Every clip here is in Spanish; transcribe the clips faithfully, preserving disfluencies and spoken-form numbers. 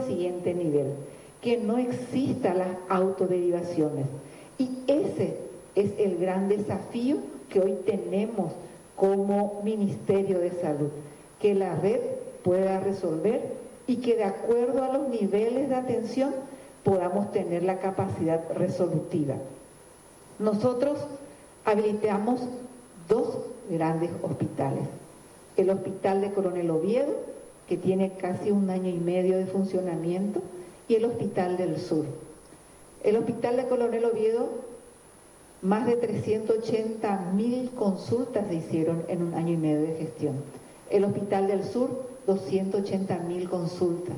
siguiente nivel, que no existan las autoderivaciones. Y ese es el gran desafío que hoy tenemos como Ministerio de Salud, que la red pueda resolver y que de acuerdo a los niveles de atención podamos tener la capacidad resolutiva. Nosotros habilitamos dos grandes hospitales. El Hospital de Coronel Oviedo, que tiene casi un año y medio de funcionamiento, y el Hospital del Sur. El Hospital de Coronel Oviedo, más de trescientas ochenta mil consultas se hicieron en un año y medio de gestión. El Hospital del Sur, doscientas ochenta mil consultas.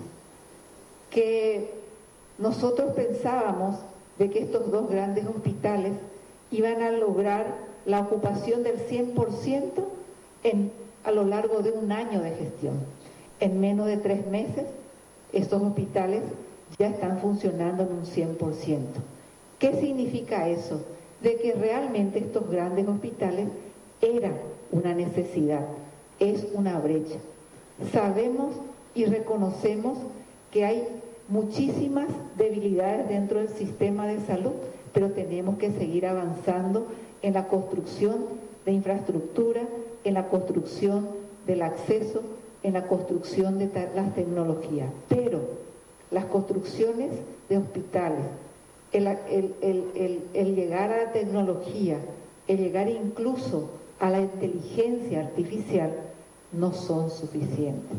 Que nosotros pensábamos de que estos dos grandes hospitales iban a lograr la ocupación del cien por ciento en, a lo largo de un año de gestión. En menos de tres meses, estos hospitales ya están funcionando en un cien por ciento. ¿Qué significa eso? De que realmente estos grandes hospitales eran una necesidad, es una brecha. Sabemos y reconocemos que hay muchísimas debilidades dentro del sistema de salud, pero tenemos que seguir avanzando en la construcción de infraestructura, en la construcción del acceso, en la construcción de las tecnologías. Pero las construcciones de hospitales, el, el, el, el, el llegar a la tecnología, el llegar incluso a la inteligencia artificial, no son suficientes.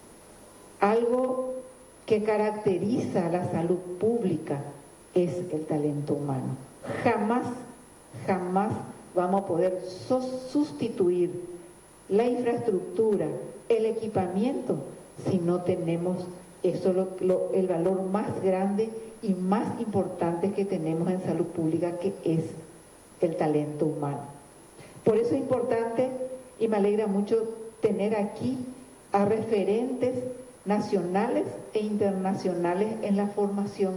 Algo que caracteriza a la salud pública es el talento humano. Jamás, jamás vamos a poder sustituir la infraestructura, el equipamiento, si no tenemos eso, lo, lo, el valor más grande y más importante que tenemos en salud pública, que es el talento humano. Por eso es importante, y me alegra mucho tener aquí a referentes nacionales e internacionales en la formación.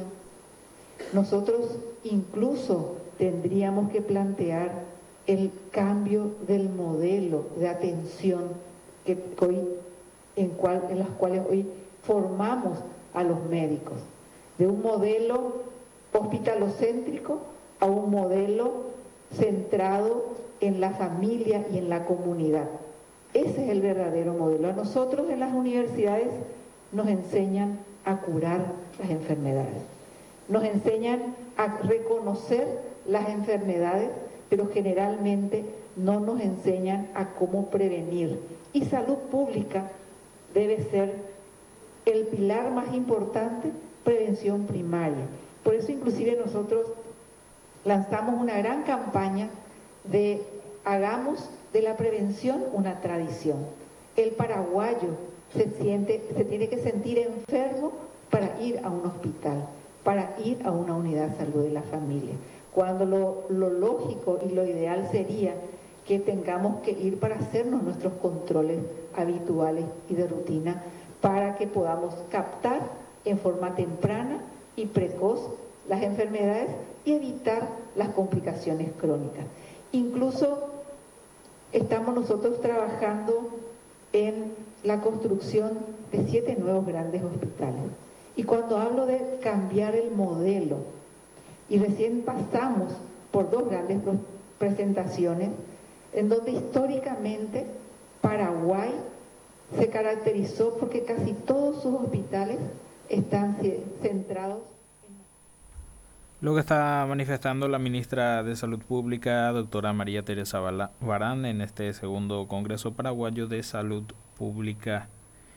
Nosotros incluso tendríamos que plantear el cambio del modelo de atención que hoy, en, cual, en las cuales hoy formamos a los médicos, de un modelo hospitalocéntrico a un modelo centrado en la familia y en la comunidad. Ese es el verdadero modelo. A nosotros en las universidades nos enseñan a curar las enfermedades, nos enseñan a reconocer las enfermedades, pero generalmente no nos enseñan a cómo prevenir. Y salud pública debe ser el pilar más importante, prevención primaria. Por eso inclusive nosotros lanzamos una gran campaña de hagamos de la prevención una tradición. El paraguayo se siente, se tiene que sentir enfermo para ir a un hospital, para ir a una unidad de salud de la familia. Cuando lo, lo lógico y lo ideal sería que tengamos que ir para hacernos nuestros controles habituales y de rutina, para que podamos captar en forma temprana y precoz las enfermedades y evitar las complicaciones crónicas. Incluso estamos nosotros trabajando en la construcción de siete nuevos grandes hospitales. Y cuando hablo de cambiar el modelo, y recién pasamos por dos grandes presentaciones, en donde históricamente Paraguay se caracterizó porque casi todos sus hospitales están centrados en... Lo que está manifestando la ministra de Salud Pública, doctora María Teresa Barán, en este segundo Congreso Paraguayo de Salud Pública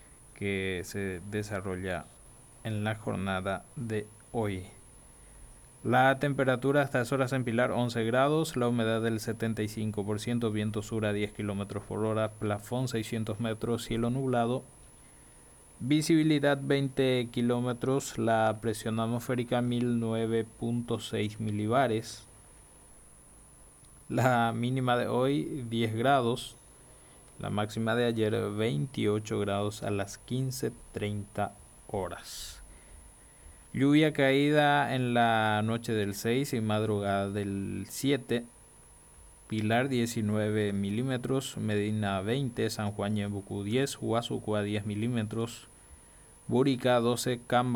que se desarrolla en la jornada de hoy. La temperatura a estas horas en Pilar once grados, la humedad del setenta y cinco por ciento, viento sur a diez kilómetros por hora, plafón seiscientos metros, cielo nublado, visibilidad veinte kilómetros, la presión atmosférica mil nueve punto seis milibares, la mínima de hoy diez grados, la máxima de ayer veintiocho grados a las quince treinta horas. Lluvia caída en la noche del seis y madrugada del siete, Pilar diecinueve milímetros, Medina veinte, San Juan y Embucú diez, Huasuco diez milímetros, Burica doce, Camba